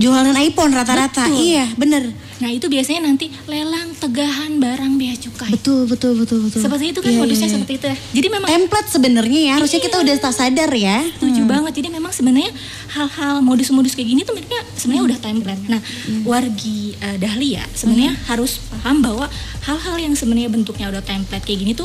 Jualan iPhone rata-rata. Betul. Iya, bener. Nah itu biasanya nanti lelang tegahan barang bea cukai. Betul. Seperti itu kan modusnya seperti itu ya. Jadi memang template sebenarnya ya, harusnya kita udah sadar ya. Setuju banget. Jadi memang sebenarnya hal-hal modus-modus kayak gini tuh mereka sebenarnya udah template. Nah, wargi Dahlia sebenarnya harus paham bahwa hal-hal yang sebenarnya bentuknya udah template kayak gini tuh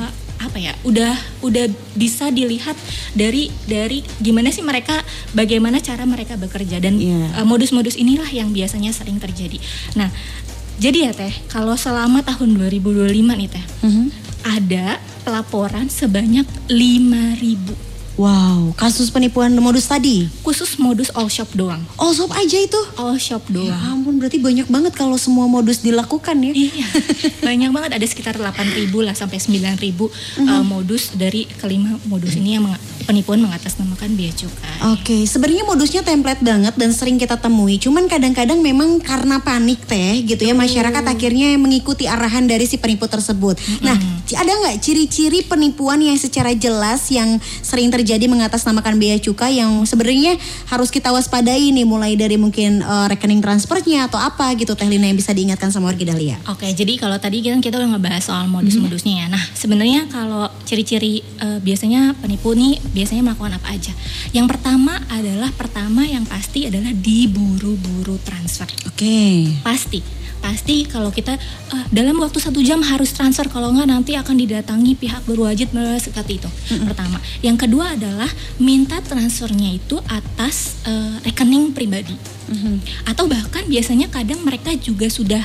udah bisa dilihat dari gimana sih mereka, bagaimana cara mereka bekerja dan modus-modus inilah yang biasanya sering terjadi. Nah, jadi ya Teh, kalau selama tahun 2025 nih Teh, ada pelaporan sebanyak 5.000. Wow, kasus penipuan modus tadi? Khusus modus all shop doang. All shop aja itu? All shop doang. Ya ampun, berarti banyak banget kalau semua modus dilakukan ya? Iya, banyak banget. Ada sekitar 8.000 lah sampai 9.000 modus dari kelima modus ini yang penipuan mengatasnamakan bea cukai. Oke, sebenarnya modusnya template banget dan sering kita temui. Cuman kadang-kadang memang karena panik Teh gitu ya, masyarakat akhirnya mengikuti arahan dari si penipu tersebut. Nah, ada nggak ciri-ciri penipuan yang secara jelas yang sering terjadi mengatasnamakan bea cukai yang sebenarnya harus kita waspadai nih, mulai dari mungkin rekening transfernya atau apa gitu Teh Lina yang bisa diingatkan sama warga Dahlia? Oke, jadi kalau tadi kita udah ngebahas soal modus-modusnya ya. Nah, sebenarnya kalau ciri-ciri biasanya penipu nih biasanya melakukan apa aja? Yang pertama yang pasti adalah diburu-buru transfer. Oke. Pasti kalau kita dalam waktu 1 jam harus transfer, kalau enggak nanti akan didatangi pihak berwajib seperti itu. Pertama. Yang kedua adalah minta transfernya itu atas rekening pribadi. Atau bahkan biasanya kadang mereka juga sudah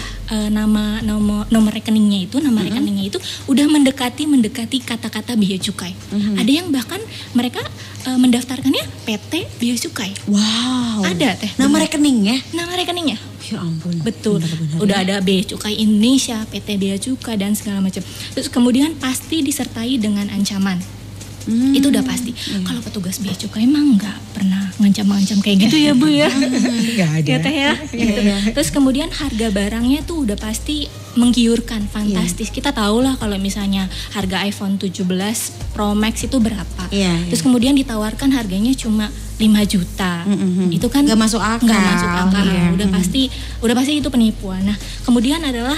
nomor rekeningnya itu, rekeningnya itu udah mendekati kata-kata bea cukai. Ada yang bahkan mereka mendaftarkannya PT bea cukai. Wow. Ada Teh. Nama rekeningnya? Nama rekeningnya. Ya ampun. Betul. Benar-benar, udah ada bea cukai Indonesia, PT bea cukai dan segala macam. Terus kemudian pasti disertai dengan ancaman. Itu udah pasti. Kalau petugas bea cukai emang nggak pernah ngancam-ngancam kayak gitu ya Bu ya. Nggak ada. Ya Teh ya. Gitu. Terus kemudian harga barangnya tuh udah pasti menggiurkan, fantastis. Kita tahu lah kalau misalnya harga iPhone 17 Pro Max itu berapa. Terus kemudian ditawarkan harganya cuma 5 juta. Itu kan nggak masuk akal. Udah pasti itu penipuan. Nah, kemudian adalah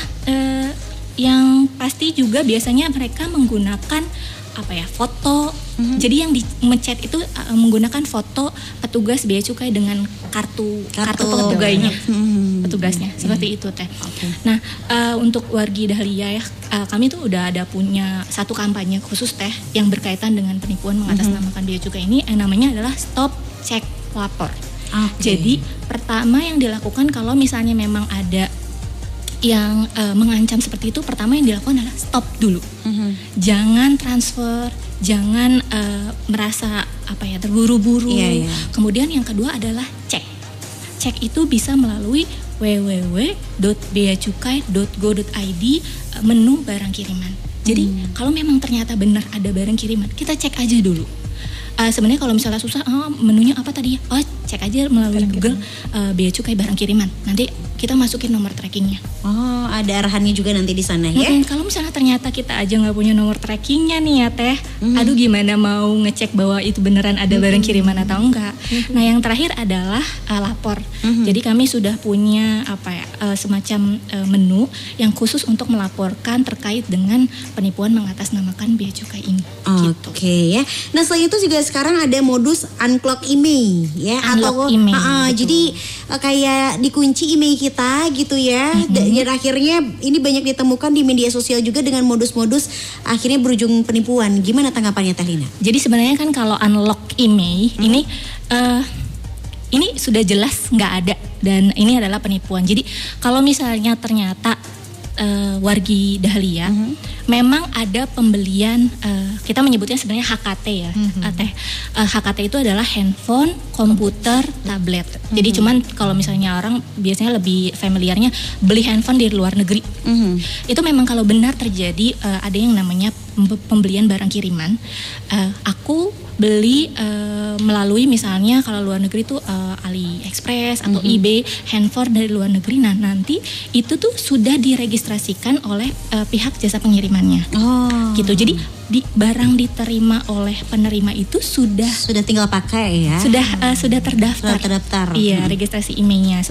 yang pasti juga biasanya mereka menggunakan foto. Jadi yang di-chat itu menggunakan foto petugas bea cukai dengan kartu pegawainya, petugasnya. Seperti itu Teh. Nah, untuk wargi Dahlia ya, kami tuh udah ada punya satu kampanye khusus Teh yang berkaitan dengan penipuan mengatasnamakan bea cukai ini, yang namanya adalah Stop Cek Lapor. Jadi pertama yang dilakukan kalau misalnya memang ada yang mengancam seperti itu, pertama yang dilakukan adalah stop dulu. Jangan transfer, jangan merasa terburu-buru. Kemudian yang kedua adalah cek. Cek itu bisa melalui www.beacukai.go.id menu barang kiriman. Jadi kalau memang ternyata benar ada barang kiriman, kita cek aja dulu. Sebenarnya kalau misalnya susah, menunya apa tadi? Cek aja melalui Google bea cukai barang kiriman. Nanti kita masukin nomor trackingnya. Oh, ada arahannya juga nanti di sana ya? Kalau misalnya ternyata kita aja nggak punya nomor trackingnya nih ya Teh, aduh gimana mau ngecek bahwa itu beneran ada barang kiriman atau enggak? Nah, yang terakhir adalah lapor. Jadi kami sudah punya semacam menu yang khusus untuk melaporkan terkait dengan penipuan mengatasnamakan bea cukai ini. Oke ya. Nah, selain itu juga sekarang ada modus unclock email ya, jadi kayak dikunci email kita gitu ya. Dan akhirnya ini banyak ditemukan di media sosial juga dengan modus-modus akhirnya berujung penipuan. Gimana tanggapannya Teh Lina? Jadi sebenarnya kan kalau unlock email ini sudah jelas nggak ada dan ini adalah penipuan. Jadi kalau misalnya ternyata wargi Dahlia memang ada pembelian, kita menyebutnya sebenarnya HKT ya. HKT itu adalah handphone, komputer, tablet. Jadi cuman kalau misalnya orang biasanya lebih familiarnya beli handphone di luar negeri. Itu memang kalau benar terjadi ada yang namanya pembelian barang kiriman, aku beli melalui misalnya kalau luar negeri tuh AliExpress atau eBay, handphone dari luar negeri. Nah nanti itu tuh sudah diregistrasikan oleh pihak jasa pengirimannya. Gitu. Jadi barang diterima oleh penerima itu sudah tinggal pakai ya. Sudah terdaftar. Sudah terdaftar. Iya, registrasi emailnya.